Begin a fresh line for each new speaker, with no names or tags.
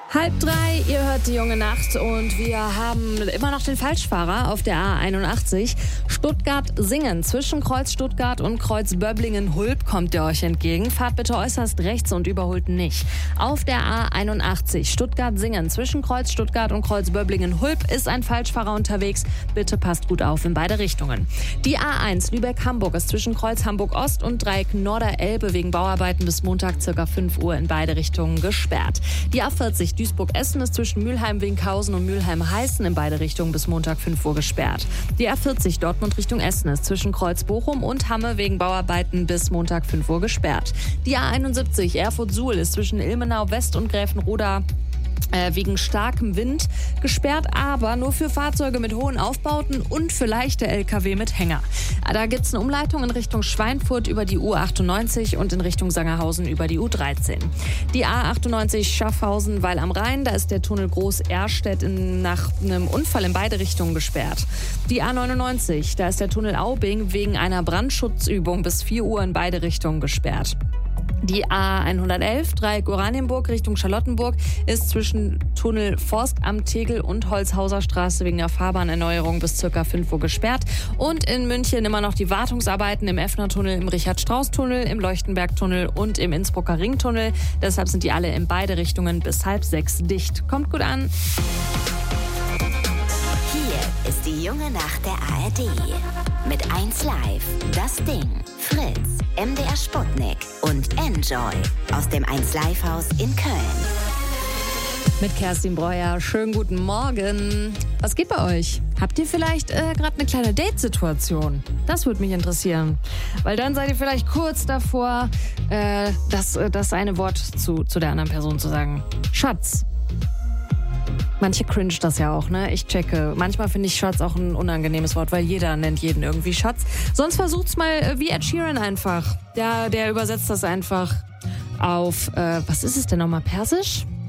2:30, ihr hört die junge Nacht und wir haben immer noch den Falschfahrer auf der A81. Stuttgart-Singen, zwischen Kreuz Stuttgart und Kreuz Böblingen-Hulb kommt der euch entgegen. Fahrt bitte äußerst rechts und überholt nicht. Auf der A81 Stuttgart-Singen, zwischen Kreuz Stuttgart und Kreuz Böblingen-Hulb ist ein Falschfahrer unterwegs. Bitte passt gut auf in beide Richtungen. Die A1 Lübeck-Hamburg ist zwischen Kreuz Hamburg-Ost und Dreieck Norder-Elbe wegen Bauarbeiten bis Montag ca. 5 Uhr in beide Richtungen gesperrt. Die A40 Duisburg-Essen ist zwischen Mülheim-Winkhausen und Mülheim-Heißen in beide Richtungen bis Montag 5 Uhr gesperrt. Die A40 Dortmund Richtung Essen ist zwischen Kreuz Bochum und Hamme wegen Bauarbeiten bis Montag 5 Uhr gesperrt. Die A71 Erfurt-Suhl ist zwischen Ilmenau West und Gräfenroda wegen starkem Wind gesperrt, aber nur für Fahrzeuge mit hohen Aufbauten und für leichte Lkw mit Hänger. Da gibt es eine Umleitung in Richtung Schweinfurt über die U98 und in Richtung Sangerhausen über die U13. Die A98 Schaffhausen, Weil am Rhein, da ist der Tunnel Groß-Erstedt nach einem Unfall in beide Richtungen gesperrt. Die A99, da ist der Tunnel Aubing wegen einer Brandschutzübung bis 4 Uhr in beide Richtungen gesperrt. Die A111, Dreieck Oranienburg Richtung Charlottenburg, ist zwischen Tunnel Forstamt Tegel und Holzhauser Straße wegen der Fahrbahnerneuerung bis ca. 5 Uhr gesperrt. Und in München immer noch die Wartungsarbeiten im Effner-Tunnel, im Richard-Strauß-Tunnel, im Leuchtenberg-Tunnel und im Innsbrucker Ringtunnel. Deshalb sind die alle in beide Richtungen bis 5:30 dicht. Kommt gut an.
Hier ist die junge Nacht der ARD. Mit 1Live, Das Ding, Fritz, MDR Sputnik und Enjoy aus dem 1Live-Haus in Köln.
Mit Kerstin Breuer. Schönen guten Morgen. Was geht bei euch? Habt ihr vielleicht gerade eine kleine Date-Situation? Das würde mich interessieren. Weil dann seid ihr vielleicht kurz davor, das eine Wort zu der anderen Person zu sagen. Schatz. Manche cringe das ja auch, ne? Ich checke. Manchmal finde ich Schatz auch ein unangenehmes Wort, weil jeder nennt jeden irgendwie Schatz. Sonst versucht's mal wie Ed Sheeran einfach. Der übersetzt das einfach auf, was ist es denn nochmal, Persisch?